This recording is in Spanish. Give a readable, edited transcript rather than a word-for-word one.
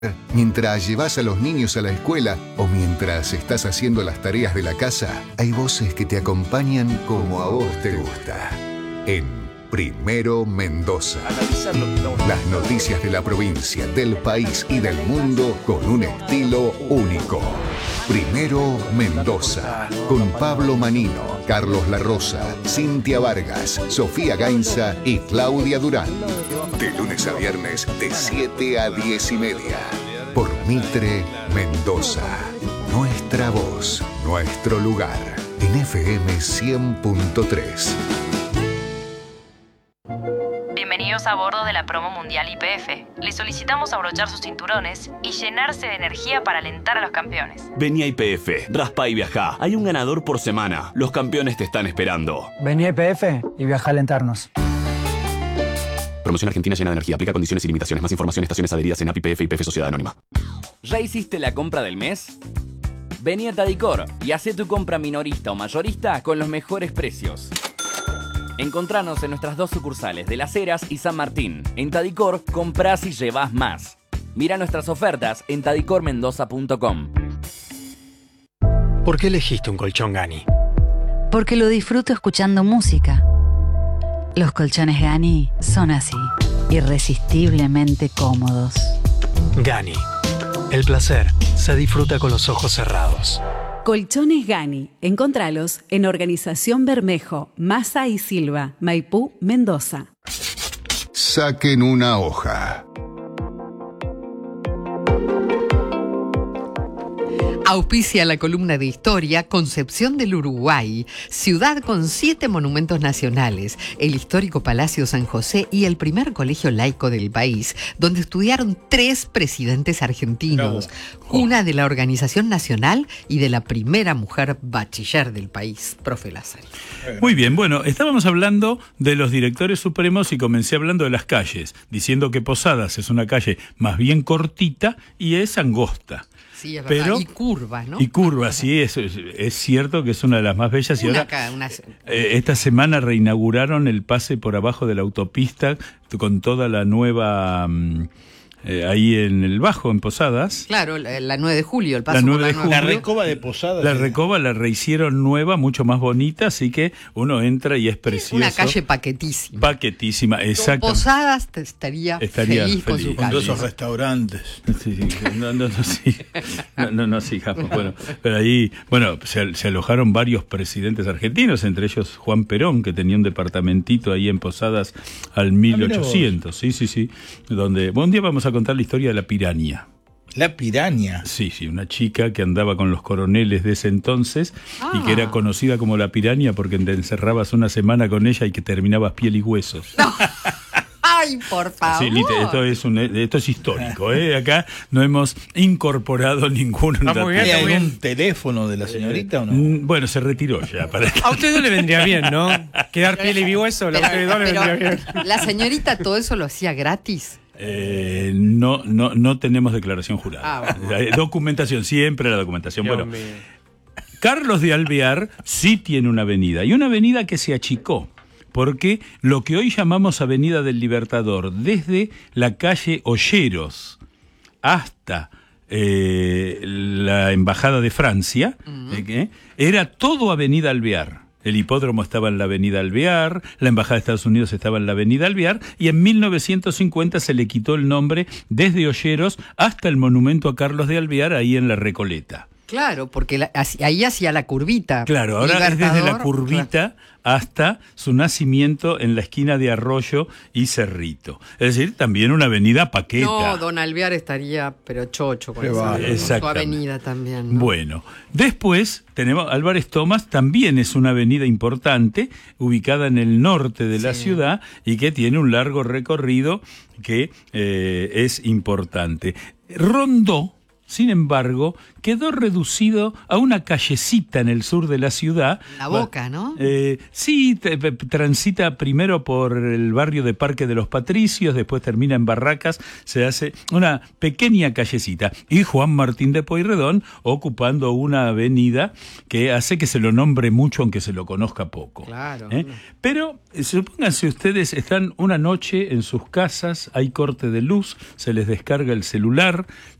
Mientras llevas a los niños a la escuela o mientras estás haciendo las tareas de la casa, hay voces que te acompañan como a vos te gusta. En Primero Mendoza. Las noticias de la provincia, del país y del mundo con un estilo único. Primero Mendoza, con Pablo Manino, Carlos La Rosa, Cintia Vargas, Sofía Gainza y Claudia Durán. De lunes a viernes, de 7 a 10:30. Por Mitre Mendoza. Nuestra voz, nuestro lugar. En FM 100.3. Bienvenidos a bordo de la promo mundial YPF. Les solicitamos abrochar sus cinturones y llenarse de energía para alentar a los campeones. Vení a YPF, raspa y viajá. Hay un ganador por semana. Los campeones te están esperando. Vení a YPF y viaja a alentarnos. Promoción Argentina llena de energía. Aplica condiciones y limitaciones. Más información, estaciones adheridas en API YPF y YPF Sociedad Anónima. ¿Ya hiciste la compra del mes? Vení a Tadicor y hacé tu compra minorista o mayorista con los mejores precios. Encontranos en nuestras 2 sucursales de Las Heras y San Martín. En Tadicor, comprás y llevás más. Mira nuestras ofertas en tadicormendoza.com. ¿Por qué elegiste un colchón Gani? Porque lo disfruto escuchando música. Los colchones Gani son así, irresistiblemente cómodos. Gani. El placer se disfruta con los ojos cerrados. Colchones Gani. Encontralos en Organización Bermejo, Massa y Silva, Maipú, Mendoza. Saquen una hoja. Auspicia la columna de historia Concepción del Uruguay, ciudad con 7 monumentos nacionales, el histórico Palacio San José y el primer colegio laico del país, donde estudiaron 3 presidentes argentinos, una de la Organización Nacional y de la primera mujer bachiller del país, profe Lázaro. Muy bien, bueno, estábamos hablando de los directores supremos y comencé hablando de las calles, diciendo que Posadas es una calle más bien cortita y es angosta. Sí, es verdad. Y curva, ¿no? Y curva, sí, es cierto que es una de las más bellas. Y ahora, esta semana reinauguraron el pase por abajo de la autopista con toda la nueva... ahí en el Bajo, en Posadas. Claro, la 9 de julio, el paso la 9 por de julio. La recoba de Posadas. La recoba la rehicieron nueva, mucho más bonita, así que uno entra y es precioso. Una calle paquetísima. Paquetísima, exacto. Posadas estaría feliz con su calle. Con esos restaurantes. Sí, no sigamos. Bueno, pero ahí, bueno, se alojaron varios presidentes argentinos, entre ellos Juan Perón, que tenía un departamentito ahí en Posadas al 1800. Sí. Donde, un día vamos a contar la historia de la piraña. ¿La piraña? Sí, una chica que andaba con los coroneles de ese entonces y que era conocida como la piraña porque te encerrabas una semana con ella y que terminabas piel y huesos. No. ¡Ay, por favor! Sí, esto es histórico, Acá no hemos incorporado ningún dato. ¿Hay algún teléfono de la señorita o no? Bueno, se retiró ya. A usted no le vendría bien, ¿no? Quedar piel y hueso, a usted no le vendría bien. ¿La señorita todo eso lo hacía gratis? No tenemos declaración jurada. Bueno. Documentación, siempre la documentación. Dios bueno, mío. Carlos de Alvear sí tiene una avenida, y una avenida que se achicó, porque lo que hoy llamamos Avenida del Libertador, desde la calle Olleros hasta la Embajada de Francia, era todo Avenida Alvear. El hipódromo estaba en la Avenida Alvear, la Embajada de Estados Unidos estaba en la Avenida Alvear, y en 1950 se le quitó el nombre desde Olleros hasta el monumento a Carlos de Alvear, ahí en la Recoleta. Claro, porque ahí hacía la curvita. Claro, ahora es desde la curvita hasta su nacimiento en la esquina de Arroyo y Cerrito. Es decir, también una avenida paqueta. No, don Alvear estaría, pero chocho con su avenida también, ¿no? Bueno, después tenemos Álvarez Thomas, también es una avenida importante, ubicada en el norte de la ciudad y que tiene un largo recorrido que es importante. Rondó sin embargo, quedó reducido a una callecita en el sur de la ciudad. La Boca, ¿no? Sí, transita primero por el barrio de Parque de los Patricios, después termina en Barracas, se hace una pequeña callecita. Y Juan Martín de Pueyrredón ocupando una avenida que hace que se lo nombre mucho, aunque se lo conozca poco. Claro. Pero supónganse ustedes, están una noche en sus casas, hay corte de luz, se les descarga el celular,